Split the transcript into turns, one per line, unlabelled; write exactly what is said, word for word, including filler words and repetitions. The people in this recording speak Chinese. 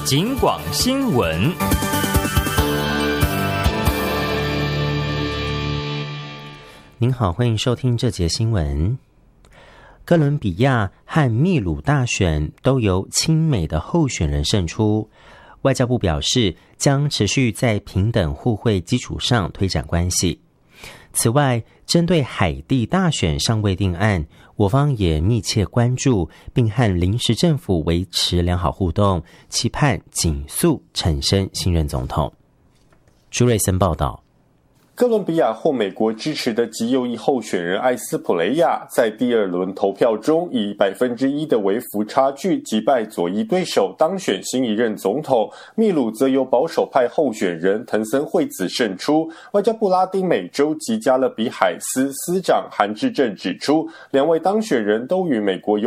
警广新闻。
您好，欢迎收听这节新闻。哥伦比亚和秘鲁大选都由亲美的候选人胜出，外交部表示将持续在平等互惠基础上推展关系。此外，针对海地大选尚未定案，我方也密切关注，并和临时政府维持良好互动，期盼紧速产生新任总统。朱瑞森报道。
哥伦比亚获美国支持的极右翼候选人艾斯普雷亚在第二轮投票中以百分之一的微幅差距击败左翼对手，当选新一任总统。秘鲁则由保守派候选人藤森惠子胜出。外交部拉丁美洲及加勒比海司司长韩志正指出，两位当选人都与美国有